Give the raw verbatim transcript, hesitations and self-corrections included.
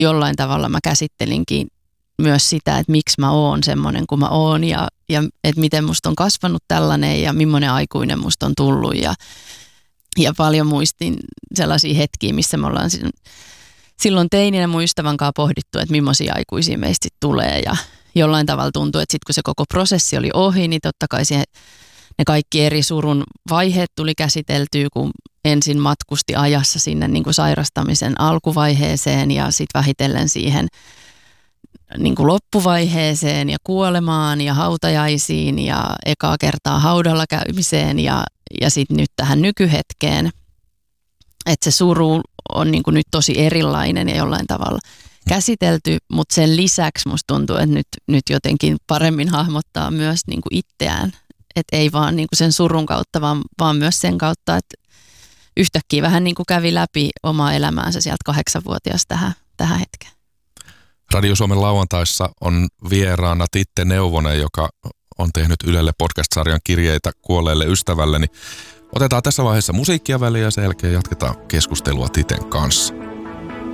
jollain tavalla mä käsittelinkin myös sitä, että miksi mä oon semmoinen kuin mä oon ja, ja että miten musta on kasvanut tällainen ja millainen aikuinen musta on tullut. Ja, ja paljon muistin sellaisia hetkiä, missä me ollaan silloin teininä mun ystävän kanssa pohdittu, että millaisia aikuisia meistä sit tulee. Ja jollain tavalla tuntuu, että sitten kun se koko prosessi oli ohi, niin totta kai siihen, ne kaikki eri surun vaiheet tuli käsiteltyä, kun ensin matkusti ajassa sinne niin kuin sairastamisen alkuvaiheeseen ja sitten vähitellen siihen niin kuin loppuvaiheeseen ja kuolemaan ja hautajaisiin ja ekaa kertaa haudalla käymiseen ja, ja sitten nyt tähän nykyhetkeen. Että se suru on niin kuin nyt tosi erilainen ja jollain tavalla käsitelty, mutta sen lisäksi musta tuntuu, että nyt, nyt jotenkin paremmin hahmottaa myös niin kuin itseään. Että ei vaan niin kuin sen surun kautta, vaan, vaan myös sen kautta, että yhtäkkiä vähän niin kuin kävi läpi omaa elämäänsä sieltä kahdeksanvuotiaasta tähän, tähän hetkeen. Radio Suomen lauantaissa on vieraana Titte Neuvonen, joka on tehnyt Ylelle podcast-sarjan Kirjeitä kuolleelle ystävälleni. Otetaan tässä vaiheessa musiikkia väliin ja sen jälkeen jatketaan keskustelua Titen kanssa.